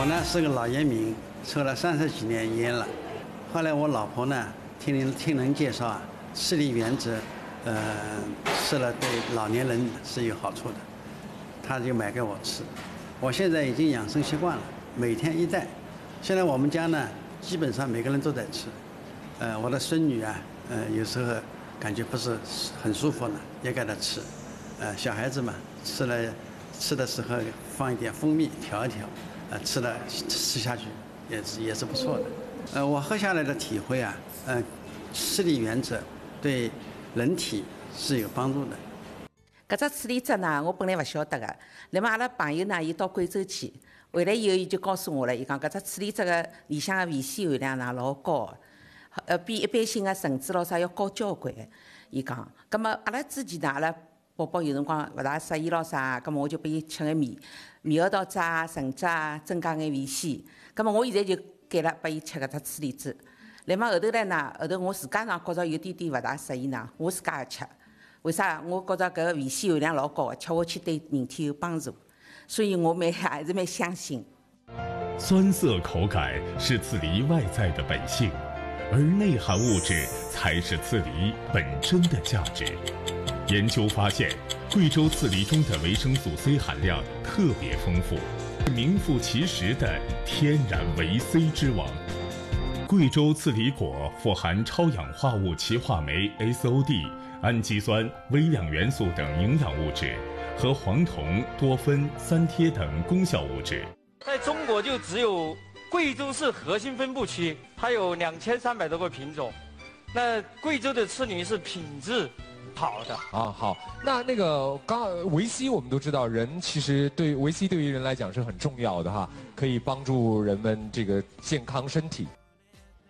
呢是个老烟民，抽了30几年烟了。后来我老婆呢听人介绍啊，次氯原则，吃了对老年人是有好处的，她就买给我吃。我现在已经养生习惯了，每天1袋。现在我们家呢，基本上每个人都在吃。我的孙女啊，有时候感觉不是很舒服呢，也给她吃。小孩子嘛，吃的时候放一点蜂蜜调一调，吃下去也是不错的。我喝下来的体会啊，次氯原则对人体是有帮助的。 搿只次氯质呢，我本来勿晓得个。那么阿拉朋友呢，伊到贵州去，回来以后伊就告诉我了，伊讲搿只次氯质个里向个维 C 含量呢老高个，比一般性个橙子咯啥要高交关。伊讲，葛末阿拉之前呢，阿拉宝宝有辰光勿大适宜咯啥，葛末我就拨伊吃眼猕猴桃汁啊、橙汁啊，增加眼维 C。葛末我现在就改了，拨伊吃搿只次氯汁。那么后头来呢，后头我自家呢觉着有点勿大适宜呢，我自家也吃。为啥？我觉着搿个维 C 含量老高，吃下去对人体有帮助，所以我还是蛮相信。 酸涩口感是刺梨外在的本性，而内含物质才是刺梨本身的价值。研究发现，贵州刺梨中的维生素 C 含量特别丰富，是名副其实的天然维 C 之王。贵州刺梨果富含超氧化物歧化酶 SOD、氨基酸、微量元素等营养物质，和黄酮、多酚、三萜等功效物质。 在中国就只有贵州市核心分布区，它有2300多个品种。那贵州的刺梨是品质好的啊。好，那个维 C 我们都知道，人其实维 C 对于人来讲是很重要的哈，可以帮助人们这个健康身体。